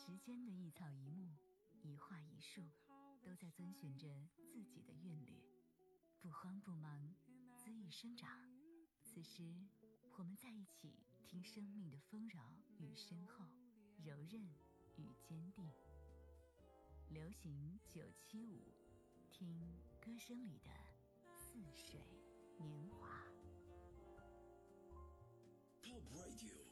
时间的一草一木，一画一树，都在遵循着自己的韵律，不慌不忙，恣意生长。此时，我们在一起，听生命的丰饶与深厚，柔韧与坚定。流行975，听歌声里的似水年华。 Pop Radio